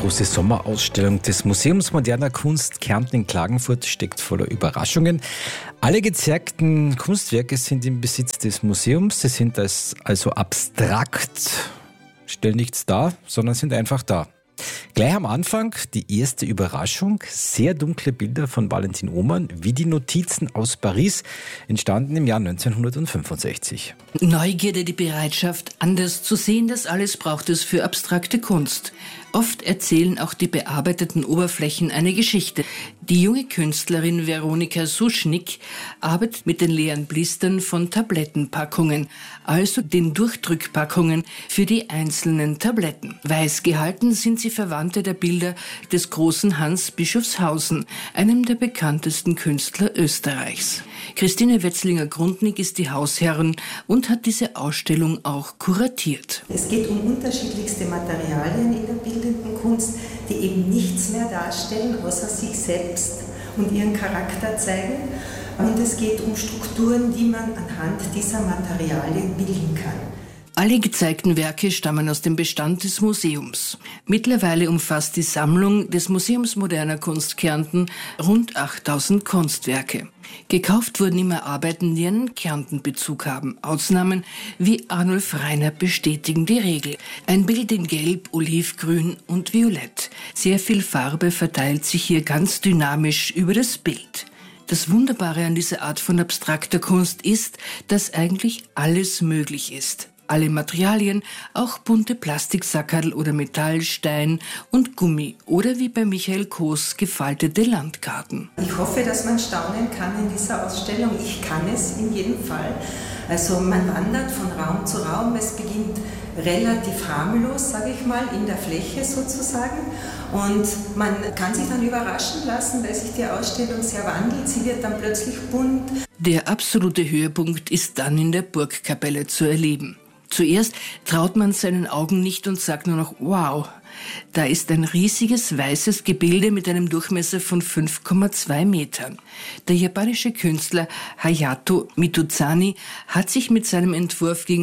große Sommerausstellung des Museums Moderner Kunst Kärnten in Klagenfurt steckt voller Überraschungen. Alle gezeigten Kunstwerke sind im Besitz des Museums. Sie sind also abstrakt, stellen nichts dar, sondern sind einfach da. Gleich am Anfang die erste Überraschung. Sehr dunkle Bilder von Valentin Ohmann, wie die Notizen aus Paris, entstanden im Jahr 1965. Neugierde, die Bereitschaft, anders zu sehen, das alles braucht es für abstrakte Kunst. Oft erzählen auch die bearbeiteten Oberflächen eine Geschichte. Die junge Künstlerin Veronika Suschnik arbeitet mit den leeren Blistern von Tablettenpackungen, also den Durchdrückpackungen für die einzelnen Tabletten. Weiß gehalten sind sie Verwandte der Bilder des großen Hans Bischofshausen, einem der bekanntesten Künstler Österreichs. Christine Wetzlinger-Grundnig ist die Hausherrin und hat diese Ausstellung auch kuratiert. Es geht um unterschiedlichste Materialien in der bildenden Kunst, die eben nichts mehr darstellen, außer sich selbst und ihren Charakter zeigen. Und es geht um Strukturen, die man anhand dieser Materialien bilden kann. Alle gezeigten Werke stammen aus dem Bestand des Museums. Mittlerweile umfasst die Sammlung des Museums Moderner Kunst Kärnten rund 8000 Kunstwerke. Gekauft wurden immer Arbeiten, die einen Kärnten-Bezug haben. Ausnahmen wie Arnulf Reiner bestätigen die Regel. Ein Bild in Gelb, Olivgrün und Violett. Sehr viel Farbe verteilt sich hier ganz dynamisch über das Bild. Das Wunderbare an dieser Art von abstrakter Kunst ist, dass eigentlich alles möglich ist. Alle Materialien, auch bunte Plastiksackerl oder Metall, Stein und Gummi oder wie bei Michael Koos gefaltete Landkarten. Ich hoffe, dass man staunen kann in dieser Ausstellung. Ich kann es in jedem Fall. Also man wandert von Raum zu Raum. Es beginnt relativ harmlos, sage ich mal, in der Fläche sozusagen. Und man kann sich dann überraschen lassen, weil sich die Ausstellung sehr wandelt. Sie wird dann plötzlich bunt. Der absolute Höhepunkt ist dann in der Burgkapelle zu erleben. Zuerst traut man seinen Augen nicht und sagt nur noch, wow, da ist ein riesiges weißes Gebilde mit einem Durchmesser von 5,2 Metern. Der japanische Künstler Hayato Mizutani hat sich mit seinem Entwurf gegen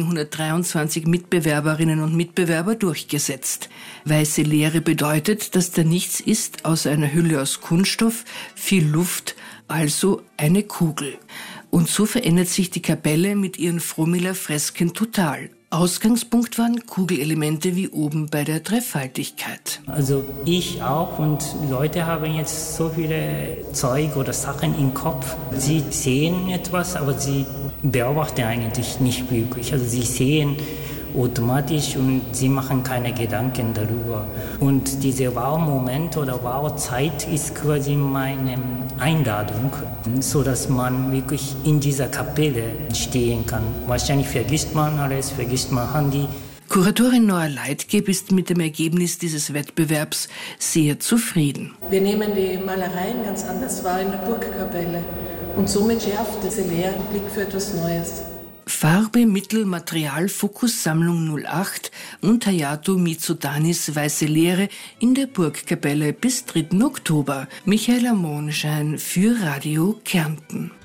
123 Mitbewerberinnen und Mitbewerber durchgesetzt. Weiße Leere bedeutet, dass da nichts ist außer einer Hülle aus Kunststoff, viel Luft, also eine Kugel. Und so verändert sich die Kapelle mit ihren Frohmüller-Fresken total. Ausgangspunkt waren Kugelelemente wie oben bei der Dreifaltigkeit. Also ich auch und Leute haben jetzt so viele Zeug oder Sachen im Kopf. Sie sehen etwas, aber sie beobachten eigentlich nicht wirklich. Also sie sehen automatisch und sie machen keine Gedanken darüber. Und dieser Wow-Moment oder Wow-Zeit ist quasi meine Einladung, sodass man wirklich in dieser Kapelle stehen kann. Wahrscheinlich vergisst man alles, vergisst man Handy. Kuratorin Nora Leitgeb ist mit dem Ergebnis dieses Wettbewerbs sehr zufrieden. Wir nehmen die Malereien ganz anders wahr in der Burgkapelle und somit schärft diese Lehre den Blick für etwas Neues. Farbe, Mittel, Material, Fokus, Sammlung 08 und Hayato Mizutanis Weiße Leere in der Burgkapelle bis 3. Oktober. Michaela Monschein für Radio Kärnten.